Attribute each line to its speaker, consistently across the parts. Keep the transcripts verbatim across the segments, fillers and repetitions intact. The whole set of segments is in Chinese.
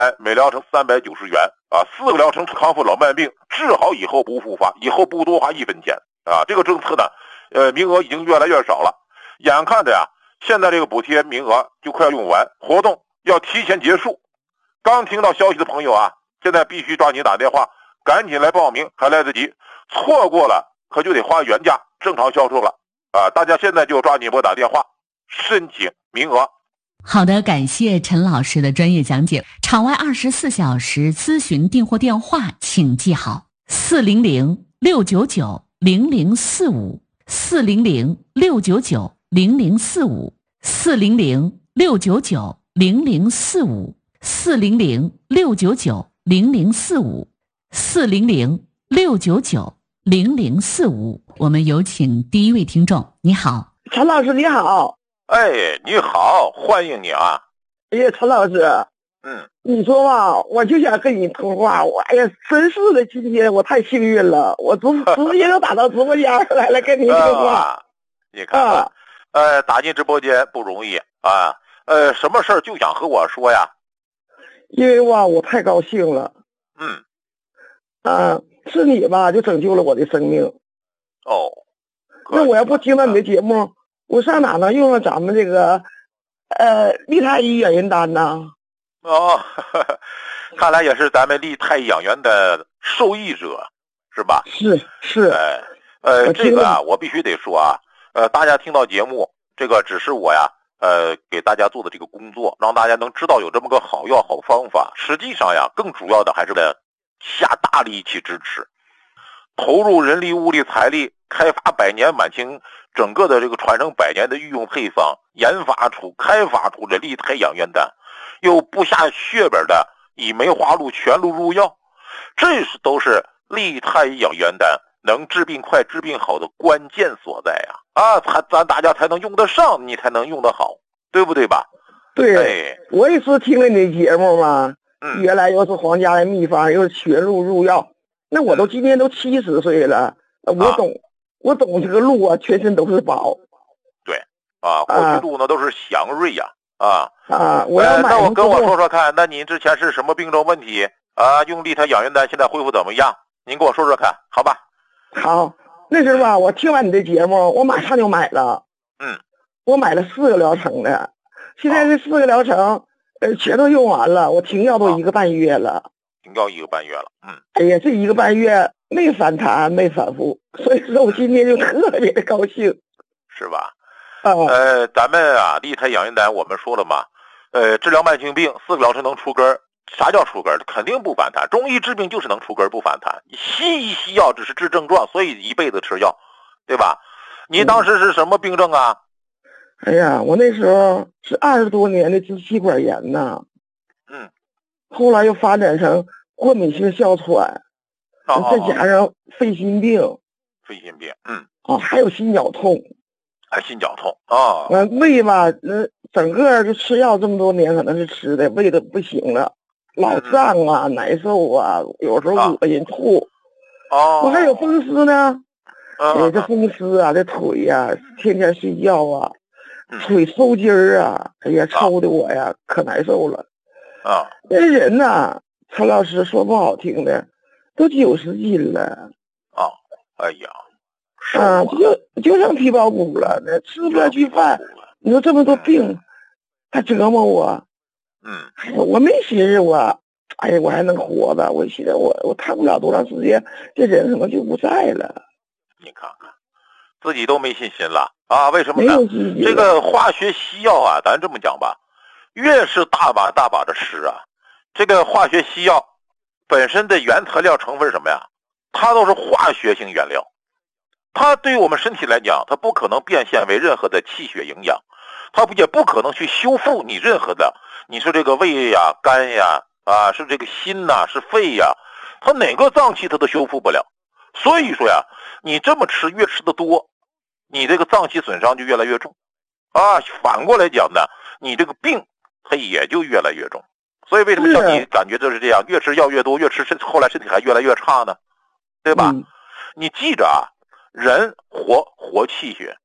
Speaker 1: 每疗程三百九十元啊，四个疗程康复老慢病，治好以后不复发，以后不多花一分钱啊。这个政策呢，呃，名额已经越来越少了，眼看着呀，现在这个补贴名额就快要用完，活动要提前结束。刚听到消息的朋友啊，现在必须抓紧打电话，赶紧来报名，还来得及，错过了可就得花原价正常销售了啊！大家现在就抓紧拨打电话申请名额。
Speaker 2: 好的，感谢陈老师的专业讲解。场外二十四小时咨询订货电话请记好：四零零六九九零零四五，四零零六九九零零四五，四零零六九九零零四五，四零零六九九零零四五，四零零六九九零零四五。我们有请第一位听众。你好，
Speaker 3: 陈老师你好。
Speaker 1: 哎，你好，欢迎你啊！
Speaker 3: 哎呀，陈老师，
Speaker 1: 嗯，
Speaker 3: 你说吧，我就想跟你通话。我哎呀，真是的，今天我太幸运了，我直直接就打到直播间来了，跟你通话。
Speaker 1: 啊、你看看、啊，呃，打进直播间不容易啊。呃，什么事儿就想和我说呀？
Speaker 3: 因为吧，我太高兴了。
Speaker 1: 嗯，
Speaker 3: 啊，是你吧，就拯救了我的生命。
Speaker 1: 哦，
Speaker 3: 那我要不听到你的节目，我上哪能用上咱们这个，呃，利泰医养元丹呢？
Speaker 1: 哦呵呵，看来也是咱们利泰养元的受益者，是吧？
Speaker 3: 是是。
Speaker 1: 哎，呃，这个啊，我必须得说啊，呃，大家听到节目，这个只是我呀，呃，给大家做的这个工作，让大家能知道有这么个好药、好方法。实际上呀，更主要的还是为了下大力气支持，投入人力、物力、财力，开发百年满清。整个的这个传承百年的御用配方，研发出、开发出的利泰养元丹，又不下血本的以梅花鹿全鹿入药，这是都是利泰养元丹能治病快、治病好的关键所在呀！啊，咱咱大家才能用得上，你才能用得好，对不对吧？
Speaker 3: 对，
Speaker 1: 哎、
Speaker 3: 我也是听了你的节目嘛，
Speaker 1: 嗯，
Speaker 3: 原来又是皇家的秘方，又是全鹿入药，那我都今年都七十岁了，我懂。啊我懂这个鹿啊，全身都是宝。
Speaker 1: 对，啊，过去鹿呢都是祥瑞呀，啊
Speaker 3: 啊，我要买、
Speaker 1: 呃。那我跟我说说看，那您之前是什么病症问题啊？用利泰养元丹现在恢复怎么样？您跟我说说看，好吧？
Speaker 3: 好，那时候吧，我听完你的节目，我马上就买了。
Speaker 1: 嗯，
Speaker 3: 我买了四个疗程的，现在这四个疗程，呃，全都用完了，我停药都一个半月了。
Speaker 1: 停药一个半月了，嗯。
Speaker 3: 哎呀，这一个半月没反弹，没反复，所以说我今天就特别的高兴，
Speaker 1: 是吧？
Speaker 3: 啊，
Speaker 1: 呃，咱们啊，利泰养元丹，我们说了嘛，呃，治疗慢性病，四个疗程能出根儿。啥叫出根儿？肯定不反弹。中医治病就是能出根儿不反弹，西医西药只是治症状，所以一辈子吃药，对吧？你当时是什么病症啊？
Speaker 3: 哎呀，我那时候是二十多年的支气管炎呐，
Speaker 1: 嗯，
Speaker 3: 后来又发展成过敏性哮喘，
Speaker 1: 哦、
Speaker 3: 再加上肺心病，
Speaker 1: 肺心病，嗯，
Speaker 3: 啊，还有心绞痛，
Speaker 1: 还心绞痛啊，
Speaker 3: 完、哦、胃吧，那整个就吃药这么多年，可能是吃的胃都不行了，老胀啊，嗯、难受啊，有时候恶心吐，
Speaker 1: 哦，
Speaker 3: 我还有风湿呢，
Speaker 1: 哎、
Speaker 3: 嗯，这风湿啊，这腿呀、啊，天天睡觉啊。腿抽筋儿啊！哎呀，抽的我呀，可难受了。
Speaker 1: 啊，
Speaker 3: 那人呐，陈老师说不好听的，都九十斤了。
Speaker 1: 啊，哎呀，
Speaker 3: 啊，就就剩皮包骨了，那吃不下去饭。你说这么多病，还折磨我。
Speaker 1: 嗯，
Speaker 3: 我没寻思我，哎呀，我还能活着。我寻思我我躺不了多长时间，这人可能就不在了。
Speaker 1: 你看看，自己都没信心了。啊，为什么呢？这个化学西药啊，咱这么讲吧，越是大把大把的吃啊，这个化学西药本身的原材料成分是什么呀？它都是化学性原料，它对于我们身体来讲，它不可能变现为任何的气血营养，它也不可能去修复你任何的，你说这个胃呀、肝呀，啊，是这个心呐、啊，是肺呀，它哪个脏器它都修复不了。所以说呀，你这么吃，越吃的多，你这个脏器损伤就越来越重，啊，反过来讲呢，你这个病它也就越来越重。所以为什么像你感觉就是这样，越吃药越多，越吃身后来身体还越来越差呢？对吧？嗯、你记着啊，人活活气血，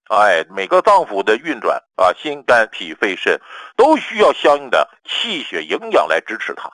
Speaker 1: 哎，每个脏腑的运转啊，心肝脾肺肾都需要相应的气血营养来支持它。